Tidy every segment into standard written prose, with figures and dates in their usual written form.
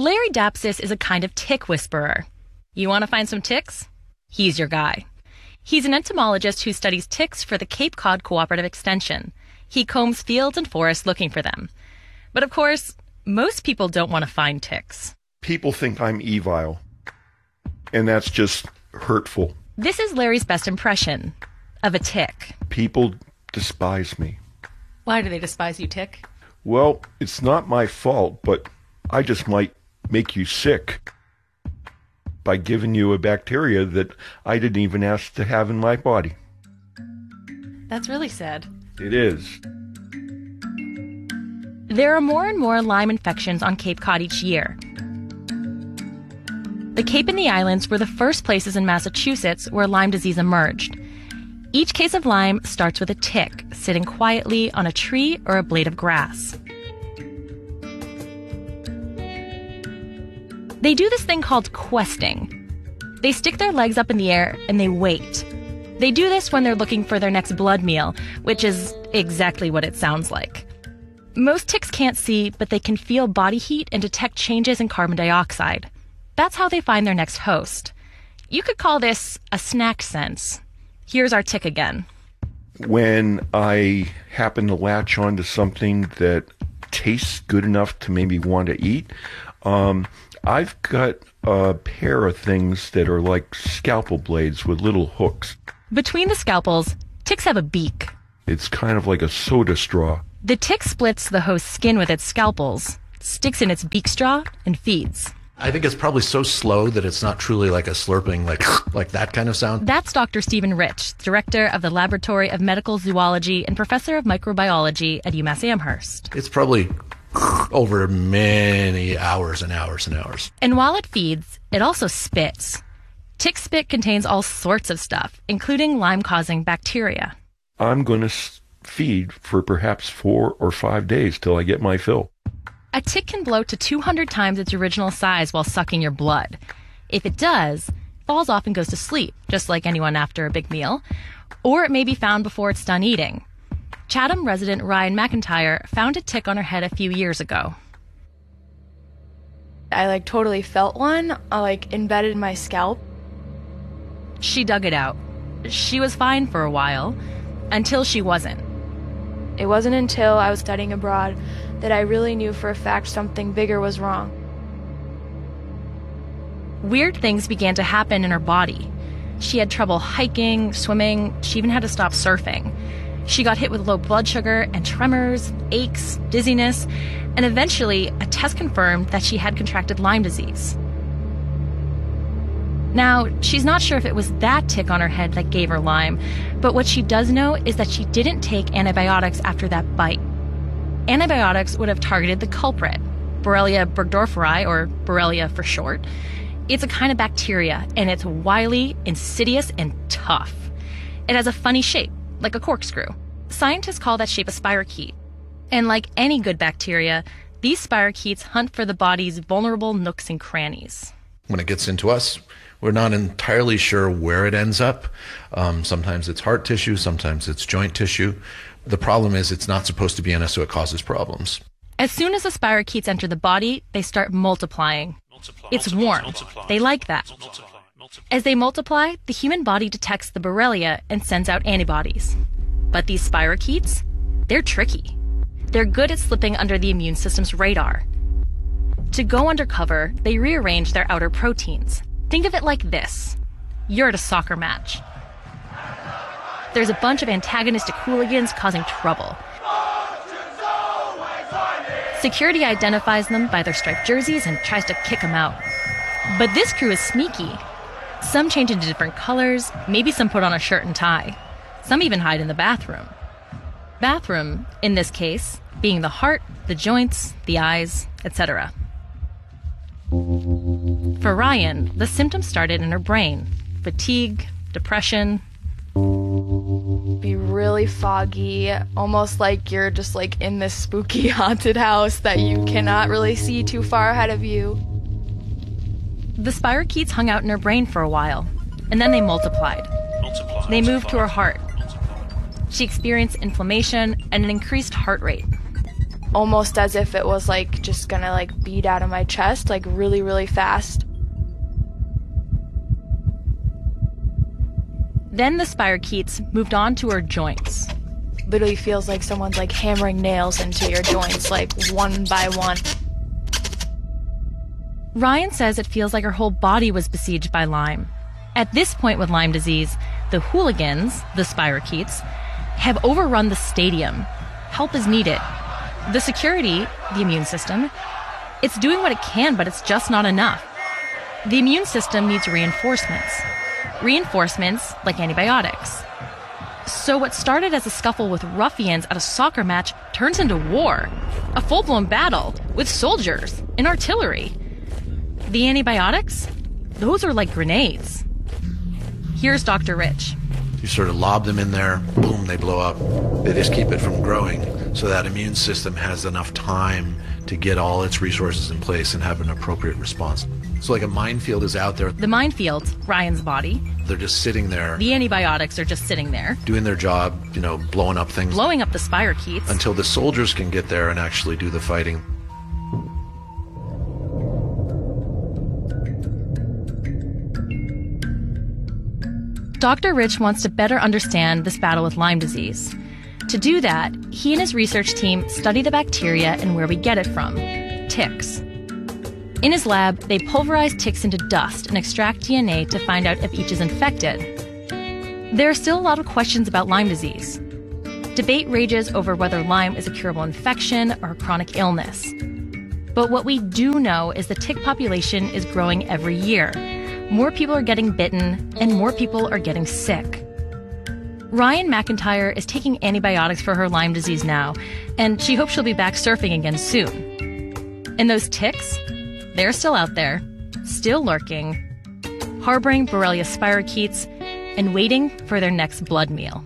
Larry Dapsis is a kind of tick whisperer. You want to find some ticks? He's your guy. He's an entomologist who studies ticks for the Cape Cod Cooperative Extension. He combs fields and forests looking for them. But of course, most people don't want to find ticks. People think I'm evil, and that's just hurtful. This is Larry's best impression of a tick. People despise me. Why do they despise you, Tick? Well, it's not my fault, but I just might make you sick by giving you a bacteria that I didn't even ask to have in my body. That's really sad. It is. There are more and more Lyme infections on Cape Cod each year. The Cape and the Islands were the first places in Massachusetts where Lyme disease emerged. Each case of Lyme starts with a tick sitting quietly on a tree or a blade of grass. They do this thing called questing. They stick their legs up in the air and they wait. They do this when they're looking for their next blood meal, which is exactly what it sounds like. Most ticks can't see, but they can feel body heat and detect changes in carbon dioxide. That's how they find their next host. You could call this a snack sense. Here's our tick again. When I happen to latch onto something that tastes good enough to maybe want to eat, I've got a pair of things that are like scalpel blades with little hooks. Between the scalpels, ticks have a beak. It's kind of like a soda straw. The tick splits the host's skin with its scalpels, sticks in its beak straw, and feeds. I think it's probably so slow that it's not truly like a slurping, like that kind of sound. That's Dr. Stephen Rich, director of the Laboratory of Medical Zoology and professor of microbiology at UMass Amherst. It's probably over many hours and hours and hours. And while it feeds, it also spits. Tick spit contains all sorts of stuff, including Lyme-causing bacteria. I'm going to feed for perhaps 4 or 5 days till I get my fill. A tick can bloat to 200 times its original size while sucking your blood. If it does, it falls off and goes to sleep, just like anyone after a big meal. Or it may be found before it's done eating. Chatham resident Ryan McIntyre found a tick on her head a few years ago. I totally felt one, embedded in my scalp. She dug it out. She was fine for a while, until she wasn't. It wasn't until I was studying abroad that I really knew for a fact something bigger was wrong. Weird things began to happen in her body. She had trouble hiking, swimming, she even had to stop surfing. She got hit with low blood sugar and tremors, aches, dizziness, and eventually a test confirmed that she had contracted Lyme disease. Now, she's not sure if it was that tick on her head that gave her Lyme, but what she does know is that she didn't take antibiotics after that bite. Antibiotics would have targeted the culprit, Borrelia burgdorferi, or Borrelia for short. It's a kind of bacteria, and it's wily, insidious, and tough. It has a funny shape, like a corkscrew. Scientists call that shape a spirochete. And like any good bacteria, these spirochetes hunt for the body's vulnerable nooks and crannies. When it gets into us, we're not entirely sure where it ends up. Sometimes it's heart tissue, sometimes it's joint tissue. The problem is it's not supposed to be in us, so it causes problems. As soon as the spirochetes enter the body, they start multiplying. It's warm. They like that. As they multiply, the human body detects the Borrelia and sends out antibodies. But these spirochetes, they're tricky. They're good at slipping under the immune system's radar. To go undercover, they rearrange their outer proteins. Think of it like this. You're at a soccer match. There's a bunch of antagonistic hooligans causing trouble. Security identifies them by their striped jerseys and tries to kick them out. But this crew is sneaky. Some change into different colors, maybe some put on a shirt and tie. Some even hide in the bathroom. Bathroom, in this case, being the heart, the joints, the eyes, etc. For Ryan, the symptoms started in her brain. Fatigue, depression. Be really foggy, almost like you're just in this spooky haunted house that you cannot really see too far ahead of you. The spirochetes hung out in her brain for a while, and then they multiplied. They moved to her heart. She experienced inflammation and an increased heart rate. almost as if it was like just gonna like beat out of my chest, like really, really fast. Then the spirochetes moved on to her joints. Literally feels like someone's like hammering nails into your joints, like one by one. Ryan says it feels like her whole body was besieged by Lyme. At this point with Lyme disease, the hooligans, the spirochetes, have overrun the stadium. Help is needed. The security, the immune system, it's doing what it can, but it's just not enough. The immune system needs reinforcements. Reinforcements like antibiotics. So what started as a scuffle with ruffians at a soccer match turns into war. A full-blown battle with soldiers and artillery. The antibiotics? Those are like grenades. Here's Dr. Rich. You sort of lob them in there, boom, they blow up. They just keep it from growing so that immune system has enough time to get all its resources in place and have an appropriate response. So like a minefield is out there. The minefield, Ryan's body. They're just sitting there. The antibiotics are just sitting there. Doing their job, blowing up things. Blowing up the spirochetes. Until the soldiers can get there and actually do the fighting. Dr. Rich wants to better understand this battle with Lyme disease. To do that, he and his research team study the bacteria and where we get it from, ticks. In his lab, they pulverize ticks into dust and extract DNA to find out if each is infected. There are still a lot of questions about Lyme disease. Debate rages over whether Lyme is a curable infection or a chronic illness. But what we do know is the tick population is growing every year. More people are getting bitten, and more people are getting sick. Ryan McIntyre is taking antibiotics for her Lyme disease now, and she hopes she'll be back surfing again soon. And those ticks? They're still out there, still lurking, harboring Borrelia spirochetes, and waiting for their next blood meal.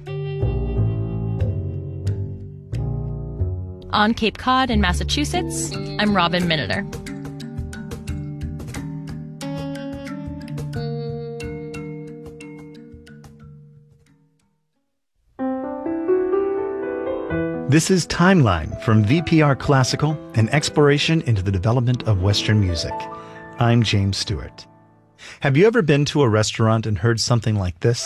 On Cape Cod in Massachusetts, I'm Robin Miniter. This is Timeline from VPR Classical, an exploration into the development of Western music. I'm James Stewart. Have you ever been to a restaurant and heard something like this?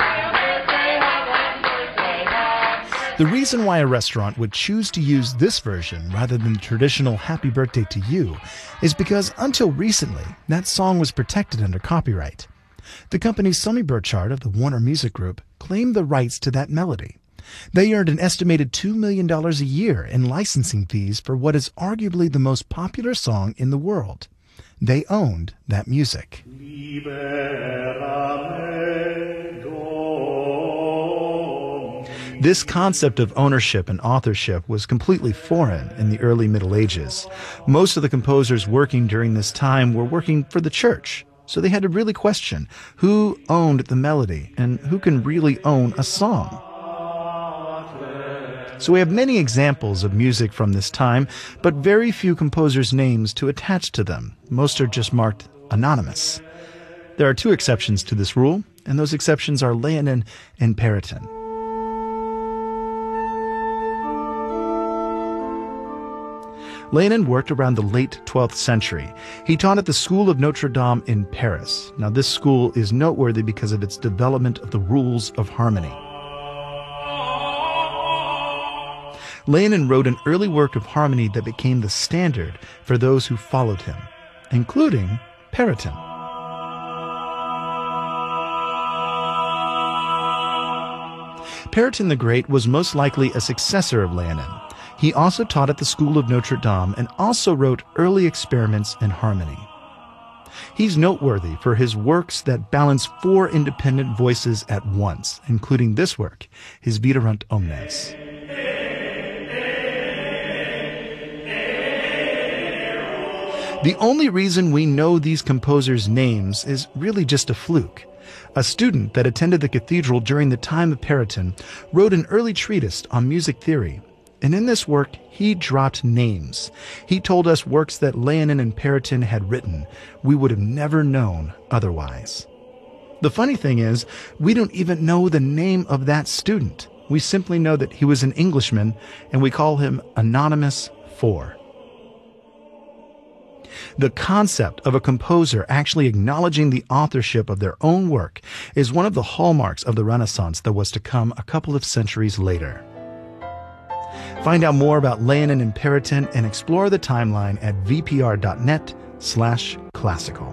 The reason why a restaurant would choose to use this version rather than the traditional Happy Birthday to You is because until recently, that song was protected under copyright. The company Summy Burchard of the Warner Music Group claimed the rights to that melody. They earned an estimated $2 million a year in licensing fees for what is arguably the most popular song in the world. They owned that music. This concept of ownership and authorship was completely foreign in the early Middle Ages. Most of the composers working during this time were working for the church, so they had to really question who owned the melody and who can really own a song. So we have many examples of music from this time, but very few composers' names to attach to them. Most are just marked anonymous. There are two exceptions to this rule, and those exceptions are Leonin and Perotin. Leonin worked around the late 12th century. He taught at the School of Notre Dame in Paris. Now, this school is noteworthy because of its development of the rules of harmony. Leonin wrote an early work of harmony that became the standard for those who followed him, including Perotin. Perotin the Great was most likely a successor of Leonin. He also taught at the School of Notre Dame and also wrote early experiments in harmony. He's noteworthy for his works that balance four independent voices at once, including this work, his Viderunt Omnes. The only reason we know these composers' names is really just a fluke. A student that attended the cathedral during the time of Perotin wrote an early treatise on music theory, and in this work he dropped names. He told us works that Leonin and Perotin had written we would have never known otherwise. The funny thing is, we don't even know the name of that student. We simply know that he was an Englishman, and we call him Anonymous 4. The concept of a composer actually acknowledging the authorship of their own work is one of the hallmarks of the Renaissance that was to come a couple of centuries later. Find out more about Leonin and Periton and explore the timeline at vpr.net/classical.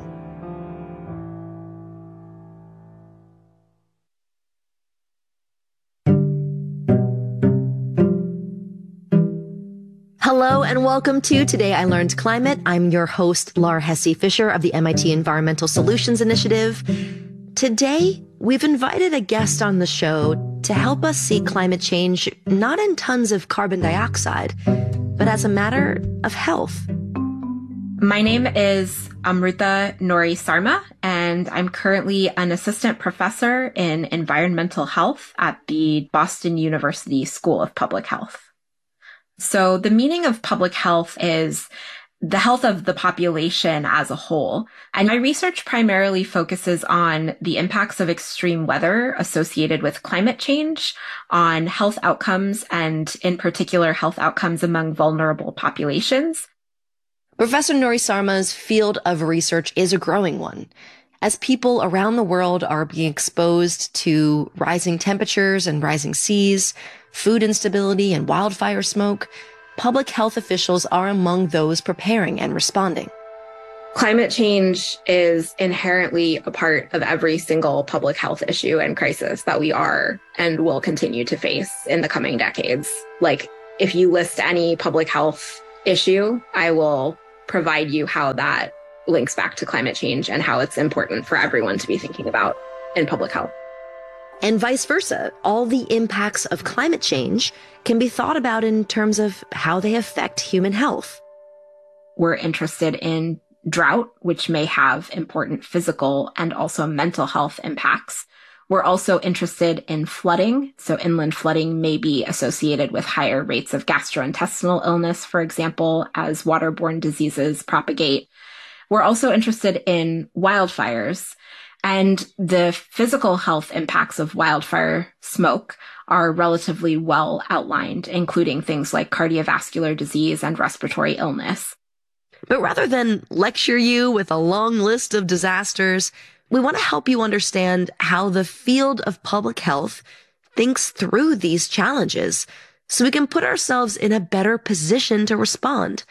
Hello and welcome to Today I Learned Climate. I'm your host, Lar Hesse Fisher of the MIT Environmental Solutions Initiative. Today, we've invited a guest on the show to help us see climate change not in tons of carbon dioxide, but as a matter of health. My name is Amruta Nori Sarma, and I'm currently an assistant professor in environmental health at the Boston University School of Public Health. So the meaning of public health is the health of the population as a whole. And my research primarily focuses on the impacts of extreme weather associated with climate change on health outcomes, and in particular, health outcomes among vulnerable populations. Professor Nori Sarma's field of research is a growing one. As people around the world are being exposed to rising temperatures and rising seas, food instability and wildfire smoke, public health officials are among those preparing and responding. Climate change is inherently a part of every single public health issue and crisis that we are and will continue to face in the coming decades. Like, if you list any public health issue, I will provide you how that links back to climate change and how it's important for everyone to be thinking about in public health. And vice versa, all the impacts of climate change can be thought about in terms of how they affect human health. We're interested in drought, which may have important physical and also mental health impacts. We're also interested in flooding. So inland flooding may be associated with higher rates of gastrointestinal illness, for example, as waterborne diseases propagate. We're also interested in wildfires. And the physical health impacts of wildfire smoke are relatively well outlined, including things like cardiovascular disease and respiratory illness. But rather than lecture you with a long list of disasters, we want to help you understand how the field of public health thinks through these challenges so we can put ourselves in a better position to respond.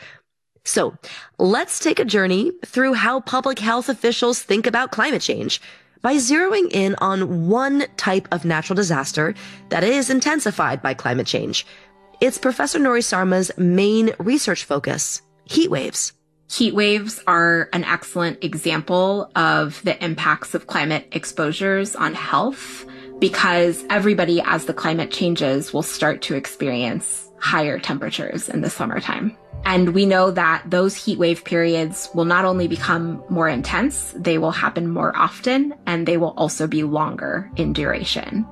So let's take a journey through how public health officials think about climate change by zeroing in on one type of natural disaster that is intensified by climate change. It's Professor Nori Sarma's main research focus, heat waves. Heat waves are an excellent example of the impacts of climate exposures on health, because everybody, as the climate changes, will start to experience higher temperatures in the summertime. And we know that those heat wave periods will not only become more intense, they will happen more often, and they will also be longer in duration.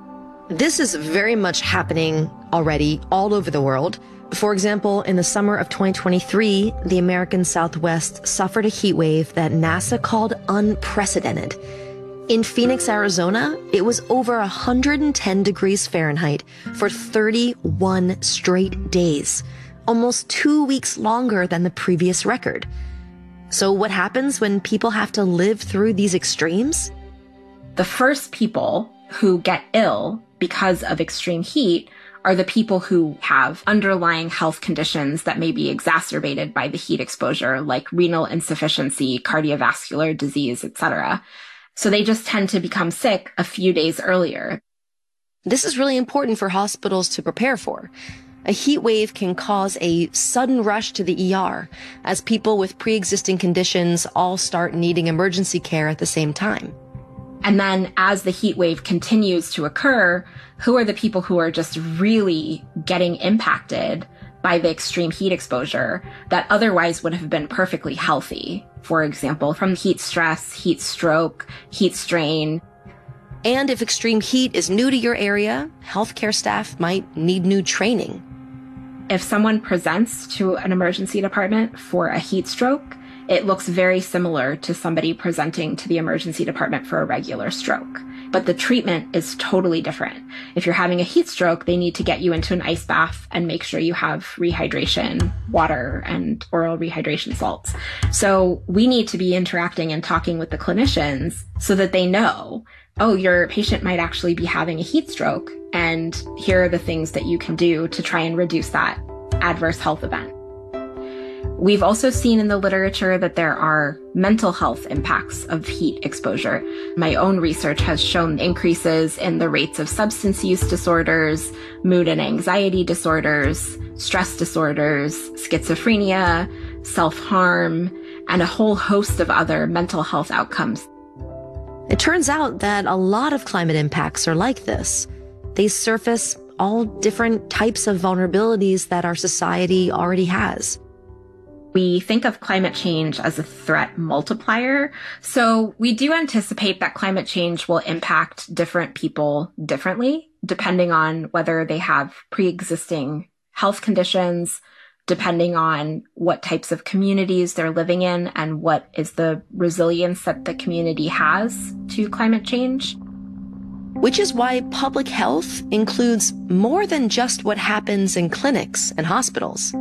This is very much happening already all over the world. For example, in the summer of 2023, the American Southwest suffered a heat wave that NASA called unprecedented. In Phoenix, Arizona, it was over 110 degrees Fahrenheit for 31 straight days, almost 2 weeks longer than the previous record. So what happens when people have to live through these extremes? The first people who get ill because of extreme heat are the people who have underlying health conditions that may be exacerbated by the heat exposure, like renal insufficiency, cardiovascular disease, etc. So they just tend to become sick a few days earlier. This is really important for hospitals to prepare for. A heat wave can cause a sudden rush to the ER as people with pre-existing conditions all start needing emergency care at the same time. And then as the heat wave continues to occur, who are the people who are just really getting impacted by the extreme heat exposure that otherwise would have been perfectly healthy? For example, from heat stress, heat stroke, heat strain. And if extreme heat is new to your area, healthcare staff might need new training. If someone presents to an emergency department for a heat stroke, it looks very similar to somebody presenting to the emergency department for a regular stroke. but the treatment is totally different. If you're having a heat stroke, they need to get you into an ice bath and make sure you have rehydration, water, and oral rehydration salts. So we need to be interacting and talking with the clinicians so that they know, oh, your patient might actually be having a heat stroke, and here are the things that you can do to try and reduce that adverse health event. We've also seen in the literature that there are mental health impacts of heat exposure. My own research has shown increases in the rates of substance use disorders, mood and anxiety disorders, stress disorders, schizophrenia, self-harm, and a whole host of other mental health outcomes. It turns out that a lot of climate impacts are like this. They surface all different types of vulnerabilities that our society already has. We think of climate change as a threat multiplier. So we do anticipate that climate change will impact different people differently, depending on whether they have pre-existing health conditions, depending on what types of communities they're living in, and what is the resilience that the community has to climate change. Which is why public health includes more than just what happens in clinics and hospitals.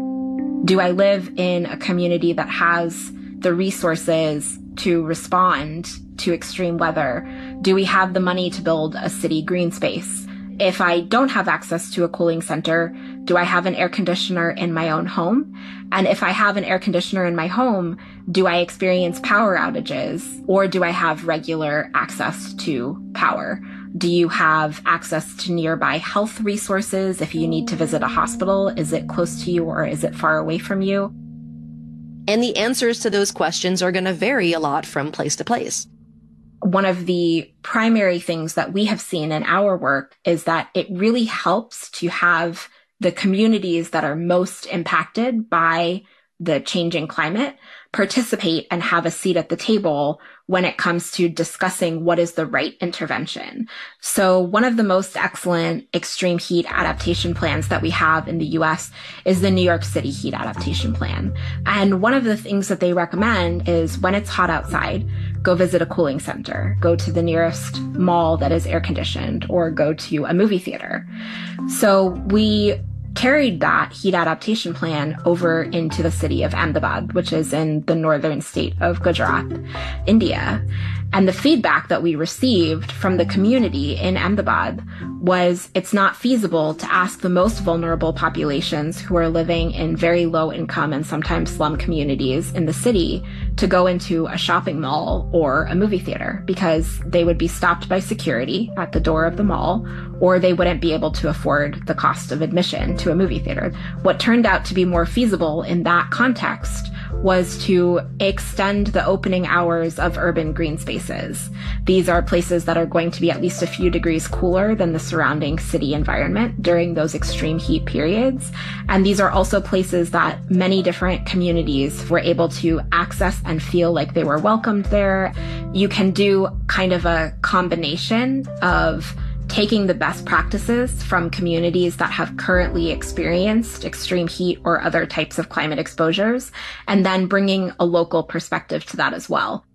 Do I live in a community that has the resources to respond to extreme weather? Do we have the money to build a city green space? If I don't have access to a cooling center, do I have an air conditioner in my own home? And if I have an air conditioner in my home, do I experience power outages, or do I have regular access to power? Do you have access to nearby health resources? If you need to visit a hospital, is it close to you or is it far away from you? And the answers to those questions are going to vary a lot from place to place. One of the primary things that we have seen in our work is that it really helps to have the communities that are most impacted by the changing climate participate and have a seat at the table when it comes to discussing what is the right intervention. So one of the most excellent extreme heat adaptation plans that we have in the US is the New York City Heat Adaptation Plan. And one of the things that they recommend is when it's hot outside, go visit a cooling center, go to the nearest mall that is air conditioned, or go to a movie theater. So we carried that heat adaptation plan over into the city of Ahmedabad, which is in the northern state of Gujarat, India. And the feedback that we received from the community in Ahmedabad was it's not feasible to ask the most vulnerable populations who are living in very low income and sometimes slum communities in the city to go into a shopping mall or a movie theater, because they would be stopped by security at the door of the mall, or they wouldn't be able to afford the cost of admission to a movie theater. What turned out to be more feasible in that context was to extend the opening hours of urban green spaces. These are places that are going to be at least a few degrees cooler than the surrounding city environment during those extreme heat periods. And these are also places that many different communities were able to access and feel like they were welcomed there. You can do kind of a combination of taking the best practices from communities that have currently experienced extreme heat or other types of climate exposures, and then bringing a local perspective to that as well.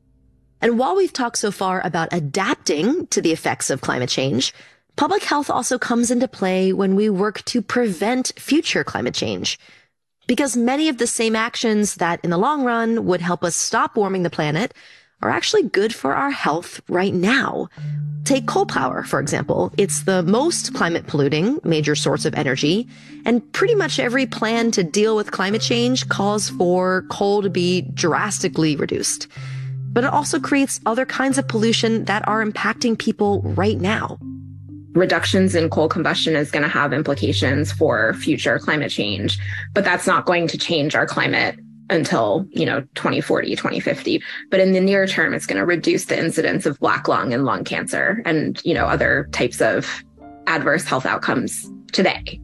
And while we've talked so far about adapting to the effects of climate change, public health also comes into play when we work to prevent future climate change. Because many of the same actions that in the long run would help us stop warming the planet are actually good for our health right now. Take coal power, for example. It's the most climate polluting major source of energy, and pretty much every plan to deal with climate change calls for coal to be drastically reduced. But it also creates other kinds of pollution that are impacting people right now. Reductions in coal combustion is going to have implications for future climate change, but that's not going to change our climate until, 2040, 2050. But in the near term, it's going to reduce the incidence of black lung and lung cancer and, other types of adverse health outcomes today.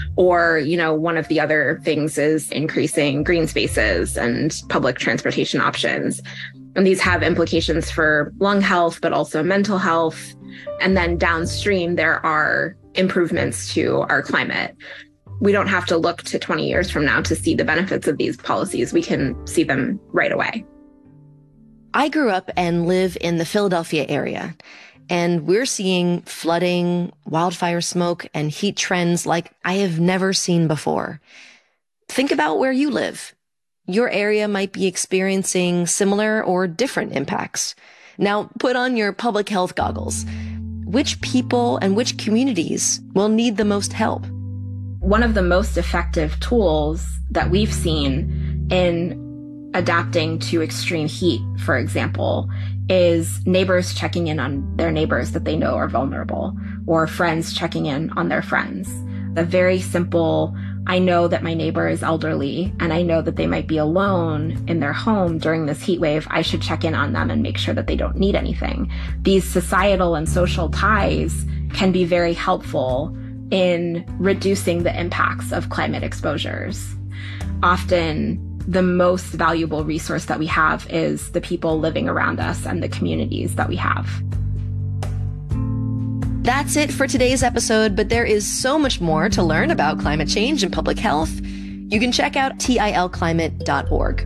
Or, one of the other things is increasing green spaces and public transportation options. And these have implications for lung health, but also mental health. And then downstream, there are improvements to our climate. We don't have to look to 20 years from now to see the benefits of these policies. We can see them right away. I grew up and live in the Philadelphia area. And we're seeing flooding, wildfire smoke, and heat trends like I have never seen before. Think about where you live. Your area might be experiencing similar or different impacts. Now, put on your public health goggles. Which people and which communities will need the most help? One of the most effective tools that we've seen in adapting to extreme heat, for example, is neighbors checking in on their neighbors that they know are vulnerable, or friends checking in on their friends. A very simple, I know that my neighbor is elderly and I know that they might be alone in their home during this heat wave. I should check in on them and make sure that they don't need anything. These societal and social ties can be very helpful in reducing the impacts of climate exposures. Often, the most valuable resource that we have is the people living around us and the communities that we have. That's it for today's episode, but there is so much more to learn about climate change and public health. You can check out tilclimate.org.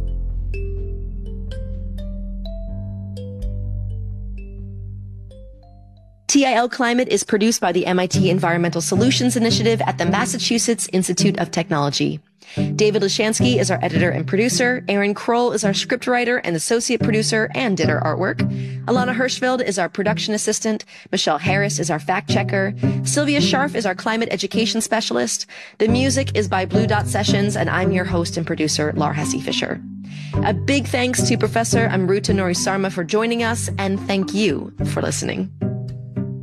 TIL Climate is produced by the MIT Environmental Solutions Initiative at the Massachusetts Institute of Technology. David Lashansky is our editor and producer. Aaron Kroll is our scriptwriter and associate producer and did our artwork. Alana Hirschfeld is our production assistant. Michelle Harris is our fact checker. Sylvia Scharf is our climate education specialist. The music is by Blue Dot Sessions, and I'm your host and producer, Laura Hesse Fisher. A big thanks to Professor Amruta Norisarma for joining us, and thank you for listening.